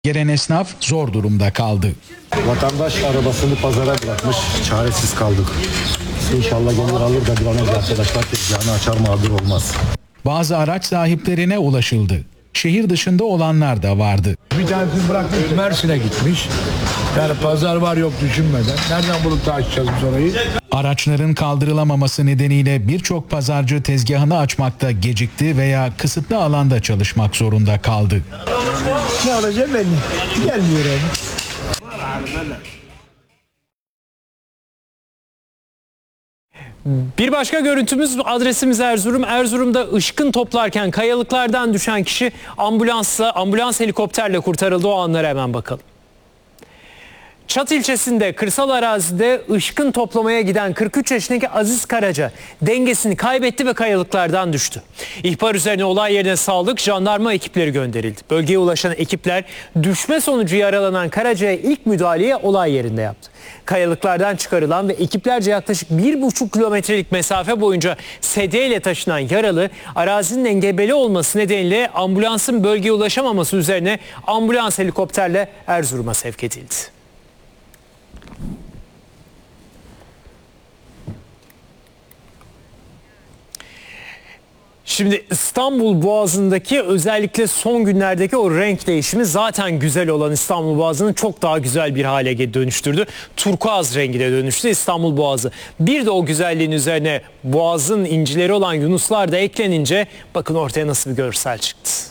Gelen esnaf zor durumda kaldı. Vatandaş arabasını pazara bırakmış, çaresiz kaldık. İnşallah gelir alır da bir an önce arkadaşlar tezgahını açar, mağdur olmaz. Bazı araç sahiplerine ulaşıldı. Şehir dışında olanlar da vardı. Bir tanesini bırakmış Mersin'e gitmiş. Yani pazar var yok düşünmeden. Nereden bulup da açacağız biz orayı? Araçların kaldırılamaması nedeniyle birçok pazarcı tezgahını açmakta gecikti veya kısıtlı alanda çalışmak zorunda kaldı. Ne olacak belli. Gelmiyor abi. Bir başka görüntümüz, adresimiz Erzurum. Erzurum'da ışkın toplarken kayalıklardan düşen kişi ambulans helikopterle kurtarıldı. O anlara hemen bakalım. Çat ilçesinde kırsal arazide ışkın toplamaya giden 43 yaşındaki Aziz Karaca dengesini kaybetti ve kayalıklardan düştü. İhbar üzerine olay yerine sağlık, jandarma ekipleri gönderildi. Bölgeye ulaşan ekipler düşme sonucu yaralanan Karaca'ya ilk müdahaleyi olay yerinde yaptı. Kayalıklardan çıkarılan ve ekiplerce yaklaşık 1,5 kilometrelik mesafe boyunca sedyeyle taşınan yaralı, arazinin engebeli olması nedeniyle ambulansın bölgeye ulaşamaması üzerine ambulans helikopterle Erzurum'a sevk edildi. Şimdi İstanbul Boğazı'ndaki özellikle son günlerdeki o renk değişimi zaten güzel olan İstanbul Boğazı'nı çok daha güzel bir hale dönüştürdü. Turkuaz rengine dönüştü İstanbul Boğazı. Bir de o güzelliğin üzerine Boğaz'ın incileri olan yunuslar da eklenince bakın ortaya nasıl bir görsel çıktı.